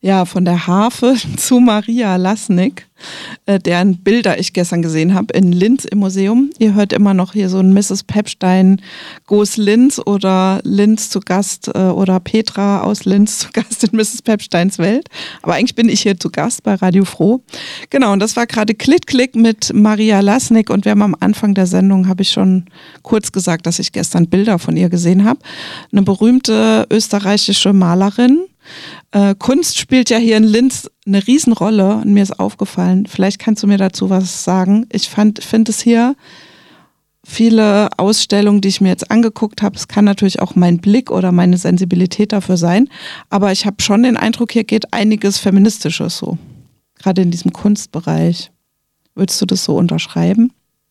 Ja, von der Harfe zu Maria Lasnik, deren Bilder ich gestern gesehen habe in Linz im Museum. Ihr hört immer noch hier so ein Mrs. Pepstein goes Linz oder Linz zu Gast oder Petra aus Linz zu Gast in Mrs. Pepsteins Welt. Aber eigentlich bin ich hier zu Gast bei Radio Froh. Genau, und das war gerade Klick mit Maria Lasnik und wir haben am Anfang der Sendung, habe ich schon kurz gesagt, dass ich gestern Bilder von ihr gesehen habe. Eine berühmte österreichische Malerin. Kunst spielt ja hier in Linz eine Riesenrolle und mir ist aufgefallen, vielleicht kannst du mir dazu was sagen. Ich finde es hier viele Ausstellungen, die ich mir jetzt angeguckt habe, es kann natürlich auch mein Blick oder meine Sensibilität dafür sein, aber ich habe schon den Eindruck, hier geht einiges Feministisches so, gerade in diesem Kunstbereich. Würdest du das so unterschreiben?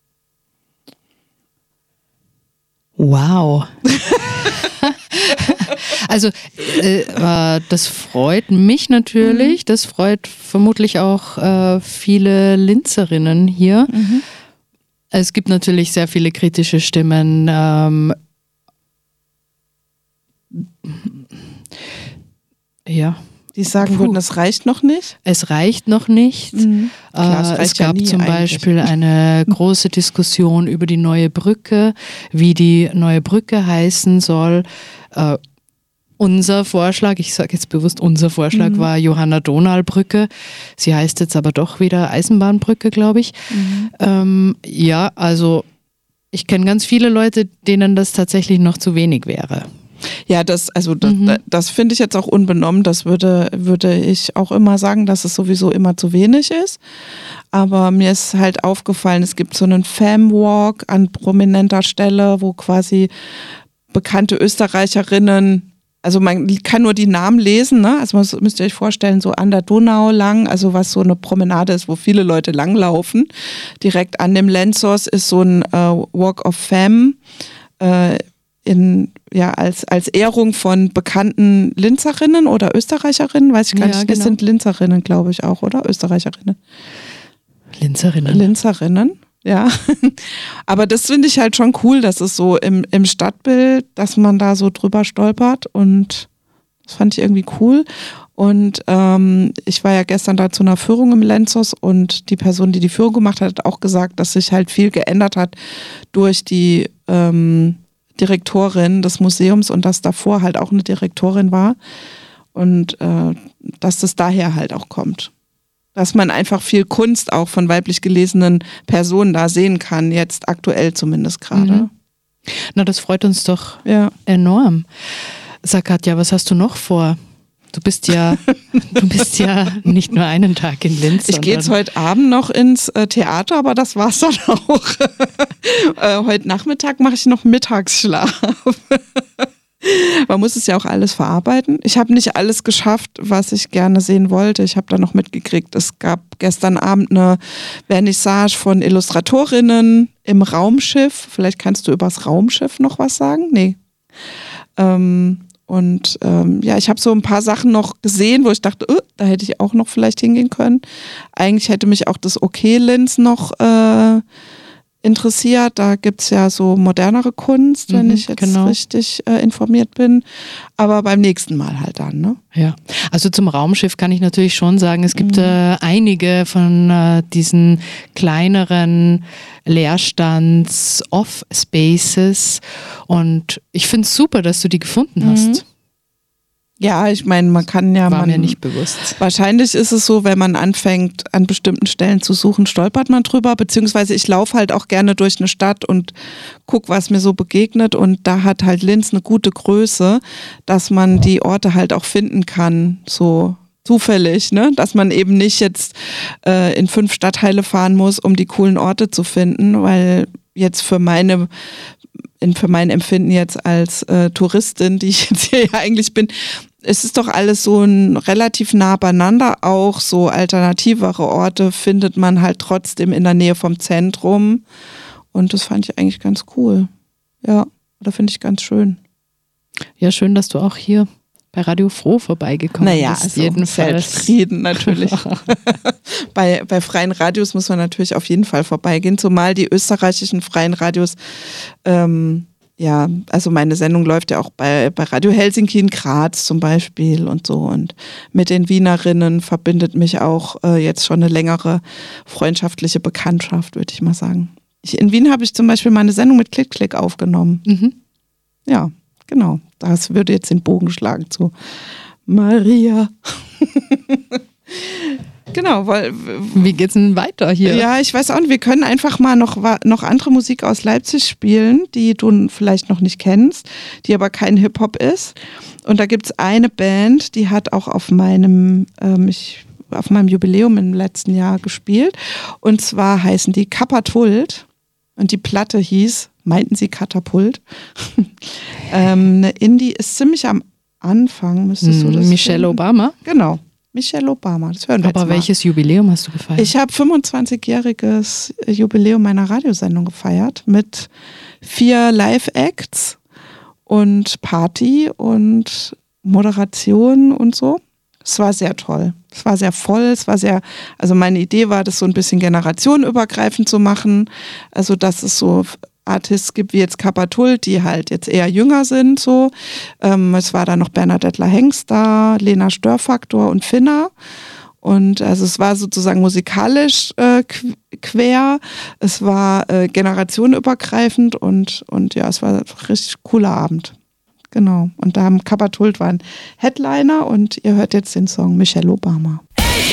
Wow. Also das freut mich natürlich, das freut vermutlich auch viele Linzerinnen hier. Mhm. Es gibt natürlich sehr viele kritische Stimmen. Ja. Die sagen würden, das reicht noch nicht? Es reicht noch nicht. Mhm. Klar, es gab ja zum Beispiel eine große Diskussion über die neue Brücke, wie die neue Brücke heißen soll. Unser Vorschlag, ich sage jetzt bewusst unser Vorschlag, war Johanna-Donal-Brücke. Sie heißt jetzt aber doch wieder Eisenbahnbrücke, glaube ich. Mhm. Ja, also ich kenne ganz viele Leute, denen das tatsächlich noch zu wenig wäre. Ja, das finde ich jetzt auch unbenommen. Das würde ich auch immer sagen, dass es sowieso immer zu wenig ist. Aber mir ist halt aufgefallen, es gibt so einen Fam-Walk an prominenter Stelle, wo quasi bekannte Österreicherinnen, also man kann nur die Namen lesen, ne? Also müsst ihr euch vorstellen, so an der Donau lang, also was so eine Promenade ist, wo viele Leute langlaufen. Direkt an dem Lenzos ist so ein Walk of Fame, als Ehrung von bekannten Linzerinnen oder Österreicherinnen, weiß ich gar nicht, das sind Linzerinnen, glaube ich auch, oder? Österreicherinnen. Linzerinnen, ja. Aber das finde ich halt schon cool, dass es so im Stadtbild, dass man da so drüber stolpert und das fand ich irgendwie cool. Und ich war ja gestern da zu einer Führung im Lenzos und die Person, die die Führung gemacht hat, hat auch gesagt, dass sich halt viel geändert hat durch die Direktorin des Museums und dass davor halt auch eine Direktorin war und dass das daher halt auch kommt. Dass man einfach viel Kunst auch von weiblich gelesenen Personen da sehen kann, jetzt aktuell zumindest gerade. Mhm. Na, das freut uns doch enorm. Sag Katja, was hast du noch vor? Du bist ja nicht nur einen Tag in Linz. Ich gehe jetzt heute Abend noch ins Theater, aber das war's dann auch. Heute Nachmittag mache ich noch Mittagsschlaf. Man muss es ja auch alles verarbeiten. Ich habe nicht alles geschafft, was ich gerne sehen wollte. Ich habe da noch mitgekriegt, es gab gestern Abend eine Vernissage von Illustratorinnen im Raumschiff. Vielleicht kannst du über das Raumschiff noch was sagen? Nee. Ich habe so ein paar Sachen noch gesehen, wo ich dachte, da hätte ich auch noch vielleicht hingehen können. Eigentlich hätte mich auch das Linz noch interessiert. Da gibt es ja so modernere Kunst, wenn ich jetzt richtig informiert bin. Aber beim nächsten Mal halt dann, ne? Ja, also zum Raumschiff kann ich natürlich schon sagen, es gibt einige von diesen kleineren Leerstands-Off-Spaces und ich finde es super, dass du die gefunden hast. Ja, ich meine, man kann ja... War mir nicht bewusst. Wahrscheinlich ist es so, wenn man anfängt, an bestimmten Stellen zu suchen, stolpert man drüber, beziehungsweise ich laufe halt auch gerne durch eine Stadt und gucke, was mir so begegnet und da hat halt Linz eine gute Größe, dass man die Orte halt auch finden kann, so zufällig, ne? Dass man eben nicht jetzt in 5 Stadtteile fahren muss, um die coolen Orte zu finden, weil jetzt für mein Empfinden jetzt als Touristin, die ich jetzt hier ja eigentlich bin, es ist doch alles so relativ nah beieinander. Auch so alternativere Orte findet man halt trotzdem in der Nähe vom Zentrum. Und das fand ich eigentlich ganz cool. Ja, da finde ich ganz schön. Ja, schön, dass du auch hier bei Radio Froh vorbeigekommen bist. Naja, also jedenfalls. Selbstredend natürlich. Bei freien Radios muss man natürlich auf jeden Fall vorbeigehen, zumal die österreichischen freien Radios ja, also meine Sendung läuft ja auch bei Radio Helsinki in Graz zum Beispiel und so. Und mit den Wienerinnen verbindet mich auch jetzt schon eine längere freundschaftliche Bekanntschaft, würde ich mal sagen. In Wien habe ich zum Beispiel meine Sendung mit Klick Klick aufgenommen. Mhm. Ja, genau. Das würde jetzt den Bogen schlagen zu Maria. Genau, weil... Wie geht's denn weiter hier? Ja, ich weiß auch nicht, wir können einfach mal noch andere Musik aus Leipzig spielen, die du vielleicht noch nicht kennst, die aber kein Hip-Hop ist. Und da gibt's eine Band, die hat auch auf meinem Jubiläum im letzten Jahr gespielt. Und zwar heißen die Katapult. Und die Platte hieß, meinten sie Katapult? Eine Indie ist ziemlich am Anfang, müsstest du das Michelle finden? Obama? Genau. Michelle Obama, das hören wir jetzt mal. Aber welches Jubiläum hast du gefeiert? Ich habe 25-jähriges Jubiläum meiner Radiosendung gefeiert mit 4 Live-Acts und Party und Moderation und so. Es war sehr toll. Es war sehr voll. Also meine Idee war, das so ein bisschen generationenübergreifend zu machen. Also dass es so Artists gibt wie jetzt Katapult, die halt jetzt eher jünger sind, so. Es war dann noch Bernadette Hengst da, Lena Störfaktor und Finna. Und also es war sozusagen musikalisch quer, es war generationenübergreifend und ja, es war ein richtig cooler Abend. Genau. Und da haben Katapult war ein Headliner und ihr hört jetzt den Song Michelle Obama.